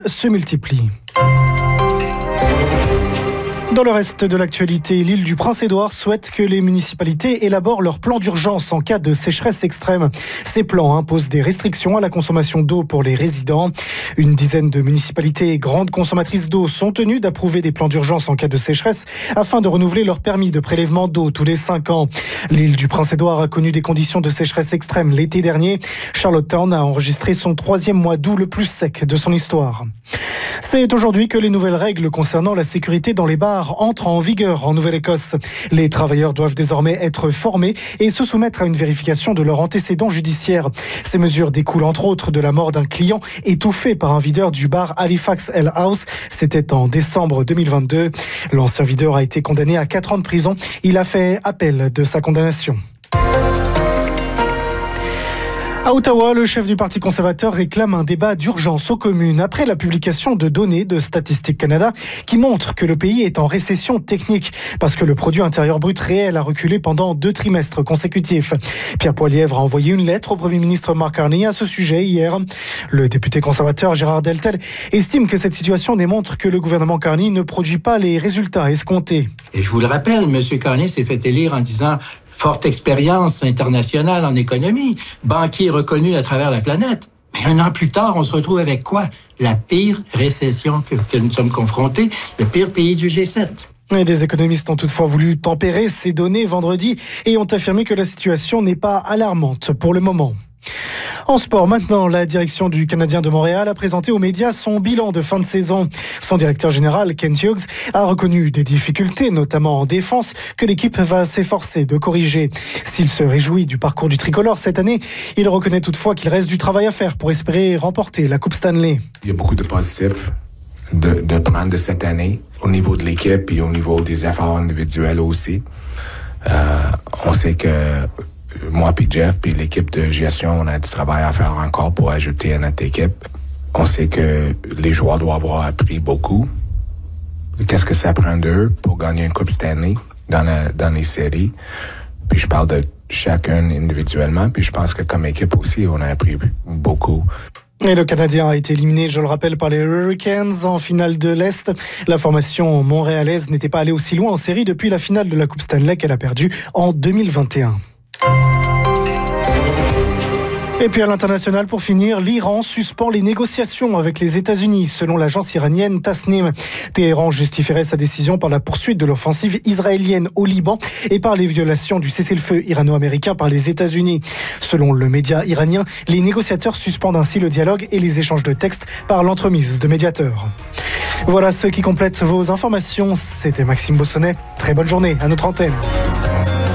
se multiplient. Dans le reste de l'actualité, l'île du Prince-Édouard souhaite que les municipalités élaborent leur plan d'urgence en cas de sécheresse extrême. Ces plans imposent des restrictions à la consommation d'eau pour les résidents. Une dizaine de municipalités grandes consommatrices d'eau sont tenues d'approuver des plans d'urgence en cas de sécheresse afin de renouveler leur permis de prélèvement d'eau tous les 5 ans. L'île du Prince-Édouard a connu des conditions de sécheresse extrême l'été dernier. Charlottetown a enregistré son 3e mois d'août le plus sec de son histoire. C'est aujourd'hui que les nouvelles règles concernant la sécurité dans les bars entrent en vigueur en Nouvelle-Écosse. Les travailleurs doivent désormais être formés et se soumettre à une vérification de leurs antécédents judiciaires. Ces mesures découlent entre autres de la mort d'un client étouffé par un videur du bar Halifax Ale House. C'était en décembre 2022. L'ancien videur a été condamné à 4 ans de prison. Il a fait appel de sa condamnation. À Ottawa, le chef du Parti conservateur réclame un débat d'urgence aux communes après la publication de données de Statistique Canada qui montrent que le pays est en récession technique parce que le produit intérieur brut réel a reculé pendant 2 trimestres consécutifs. Pierre Poilievre a envoyé une lettre au Premier ministre Mark Carney à ce sujet hier. Le député conservateur Gérard Deltel estime que cette situation démontre que le gouvernement Carney ne produit pas les résultats escomptés. Et je vous le rappelle, M. Carney s'est fait élire en disant forte expérience internationale en économie, banquier reconnu à travers la planète. Mais 1 an plus tard, on se retrouve avec quoi? La pire récession que nous sommes confrontés, le pire pays du G7. Et des économistes ont toutefois voulu tempérer ces données vendredi et ont affirmé que la situation n'est pas alarmante pour le moment. En sport, maintenant, la direction du Canadien de Montréal a présenté aux médias son bilan de fin de saison. Son directeur général, Kent Hughes, a reconnu des difficultés, notamment en défense, que l'équipe va s'efforcer de corriger. S'il se réjouit du parcours du tricolore cette année, il reconnaît toutefois qu'il reste du travail à faire pour espérer remporter la Coupe Stanley. Il y a beaucoup de positifs de prendre de cette année, au niveau de l'équipe et au niveau des efforts individuels aussi. On sait que moi puis Jeff puis l'équipe de gestion, on a du travail à faire encore pour ajouter à notre équipe. On sait que les joueurs doivent avoir appris beaucoup. Qu'est-ce que ça prend d'eux pour gagner une Coupe Stanley dans les séries? Puis je parle de chacun individuellement, puis je pense que comme équipe aussi, on a appris beaucoup. Et le Canadien a été éliminé, je le rappelle, par les Hurricanes en finale de l'Est. La formation montréalaise n'était pas allée aussi loin en série depuis la finale de la Coupe Stanley qu'elle a perdue en 2021. Et puis à l'international, pour finir, l'Iran suspend les négociations avec les États-Unis, selon l'agence iranienne Tasnim. Téhéran justifierait sa décision par la poursuite de l'offensive israélienne au Liban et par les violations du cessez-le-feu irano-américain par les États-Unis. Selon le média iranien, les négociateurs suspendent ainsi le dialogue et les échanges de textes par l'entremise de médiateurs. Voilà ce qui complète vos informations. C'était Maxime Bossonnet. Très bonne journée à notre antenne.